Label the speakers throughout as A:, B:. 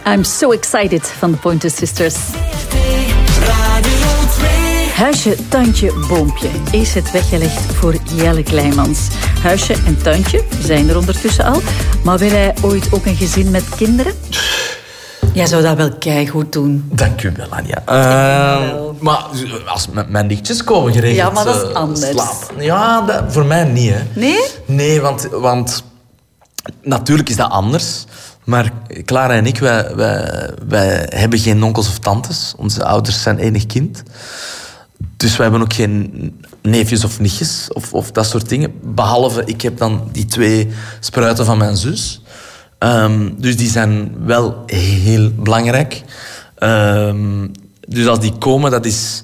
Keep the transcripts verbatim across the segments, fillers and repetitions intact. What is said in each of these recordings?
A: I'm so excited van de Pointer Sisters. Huisje, tuintje, boompje is het weggelegd voor Jelle Kleimans. Huisje en tuintje zijn er ondertussen al. Maar wil hij ooit ook een gezin met kinderen? Jij zou dat wel keigoed doen.
B: Dank u wel, Anja. Uh, maar als m- mijn nichtjes komen geregeld
A: ja, maar dat is anders.
B: slapen. Ja, dat, voor mij niet. Hè.
A: Nee?
B: Nee, want, want natuurlijk is dat anders. Maar Clara en ik, wij, wij, wij hebben geen onkels of tantes. Onze ouders zijn enig kind. Dus wij hebben ook geen neefjes of nichtjes of, of dat soort dingen. Behalve, ik heb dan die twee spruiten van mijn zus. Um, dus die zijn wel heel belangrijk. Um, dus als die komen, dat is...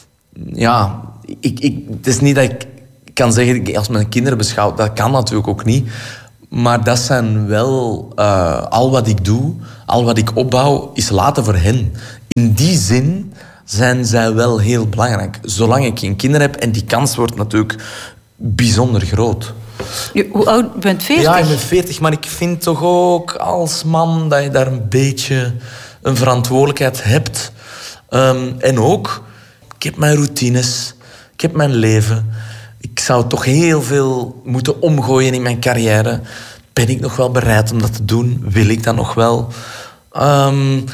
B: Ja, ik, ik, het is niet dat ik kan zeggen, als mijn kinderen beschouw, dat kan natuurlijk ook niet. Maar dat zijn wel... Uh, al wat ik doe, al wat ik opbouw, is later voor hen. In die zin zijn zij wel heel belangrijk. Zolang ik geen kinderen heb. En die kans wordt natuurlijk bijzonder groot.
A: Je, hoe oud bent je? veertig?
B: Ja, ik ben veertig. Maar ik vind toch ook als man dat je daar een beetje een verantwoordelijkheid hebt. Um, en ook, ik heb mijn routines. Ik heb mijn leven. Ik zou toch heel veel moeten omgooien in mijn carrière. Ben ik nog wel bereid om dat te doen? Wil ik dat nog wel? Um,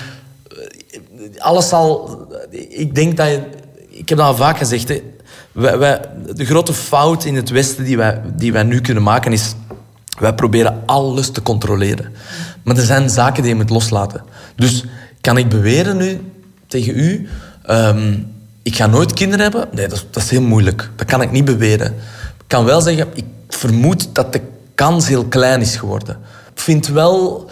B: alles zal... Ik denk dat je... Ik heb dat al vaak gezegd. Hè. Wij, wij, de grote fout in het Westen die wij, die wij nu kunnen maken is... Wij proberen alles te controleren. Maar er zijn zaken die je moet loslaten. Dus kan ik beweren nu tegen u... Um, ik ga nooit kinderen hebben? Nee, dat, dat is heel moeilijk. Dat kan ik niet beweren. Ik kan wel zeggen... Ik vermoed dat de kans heel klein is geworden. Ik vind wel...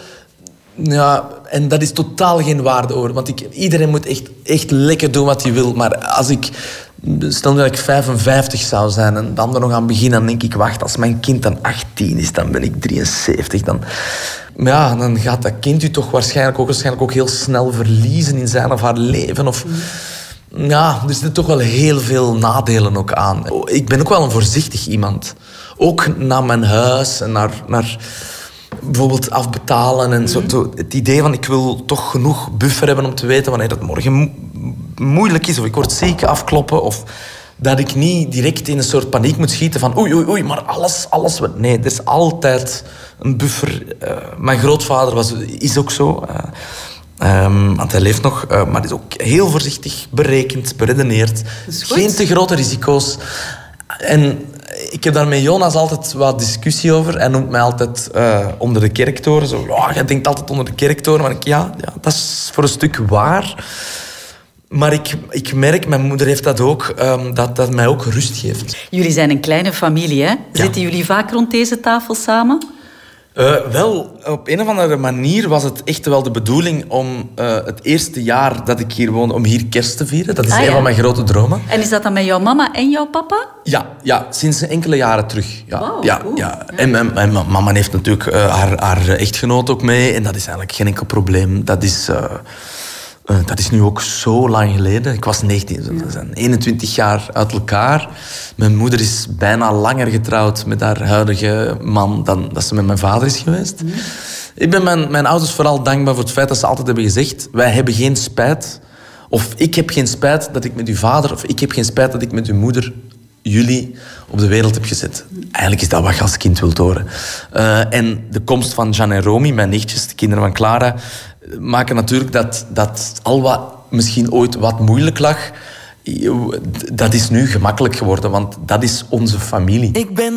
B: Ja, en dat is totaal geen waardeoordeel. Want ik, iedereen moet echt, echt lekker doen wat hij wil. Maar als ik... Stel dat ik vijfenvijftig zou zijn en dan er nog aan beginnen, dan denk ik, wacht, als mijn kind dan achttien is, dan ben ik drieënzeventig. Dan, ja, dan gaat dat kind u toch waarschijnlijk ook, waarschijnlijk ook heel snel verliezen in zijn of haar leven. Of, ja, er zitten toch wel heel veel nadelen ook aan. Ik ben ook wel een voorzichtig iemand. Ook naar mijn huis en naar... naar bijvoorbeeld afbetalen en zo, zo. Het idee van ik wil toch genoeg buffer hebben om te weten wanneer het morgen mo- moeilijk is of ik word ziek, afkloppen of dat ik niet direct in een soort paniek moet schieten van oei, oei, oei, maar alles, alles... Nee, er is altijd een buffer. Uh, mijn grootvader was, is ook zo, uh, um, want hij leeft nog, uh, maar is ook heel voorzichtig, berekend, beredeneerd. Geen te grote risico's. En ik heb daar met Jonas altijd wat discussie over. Hij noemt mij altijd uh, onder de kerktoren. Zo, ja, jij denkt altijd onder de kerktoren. Maar ik, ja, ja, dat is voor een stuk waar. Maar ik, ik merk, mijn moeder heeft dat ook, um, dat dat mij ook rust geeft.
A: Jullie zijn een kleine familie, hè?
B: Ja.
A: Zitten jullie vaak rond deze tafel samen?
B: Uh, wel, op een of andere manier was het echt wel de bedoeling om uh, het eerste jaar dat ik hier woon, om hier kerst te vieren. Dat is
A: ah,
B: een
A: ja.
B: van mijn grote dromen.
A: En is dat dan met jouw mama en jouw papa?
B: Ja, ja, sinds enkele jaren terug. Ja,
A: Wow,
B: ja,
A: cool.
B: ja. En mijn, mijn mama heeft natuurlijk uh, haar, haar echtgenoot ook mee. En dat is eigenlijk geen enkel probleem. Dat is, uh, uh, dat is nu ook zo lang geleden. Ik was negentien, ja. We zijn eenentwintig jaar uit elkaar. Mijn moeder is bijna langer getrouwd met haar huidige man dan dat ze met mijn vader is geweest. Mm. Ik ben mijn, mijn ouders vooral dankbaar voor het feit dat ze altijd hebben gezegd... Wij hebben geen spijt. Of ik heb geen spijt dat ik met uw vader... Of ik heb geen spijt dat ik met uw moeder... jullie op de wereld heb gezet. Eigenlijk is dat wat je als kind wilt horen. Uh, en de komst van Jan en Romy, mijn nichtjes, de kinderen van Clara... maken natuurlijk dat, dat al wat misschien ooit wat moeilijk lag... dat is nu gemakkelijk geworden, want dat is onze familie. Ik ben